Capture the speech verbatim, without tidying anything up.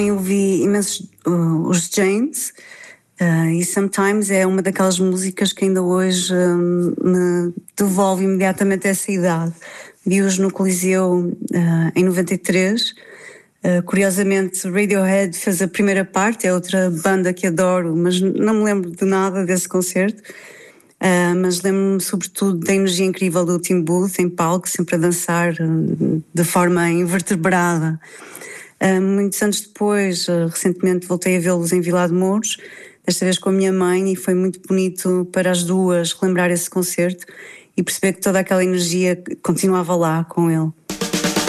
Eu vi imensos uh, os James, uh, e Sometimes é uma daquelas músicas que ainda hoje um, me devolve imediatamente essa idade. Vi-os no Coliseu uh, em noventa e três. Uh, curiosamente, Radiohead fez a primeira parte, é outra banda que adoro, mas não me lembro de nada desse concerto. Uh, mas lembro-me sobretudo da energia incrível do Tim Booth em palco, sempre a dançar uh, de forma invertebrada. Uh, muitos anos depois, uh, recentemente voltei a vê-los em Vilar de Mouros, desta vez com a minha mãe, e foi muito bonito para as duas relembrar esse concerto e perceber que toda aquela energia continuava lá com ele.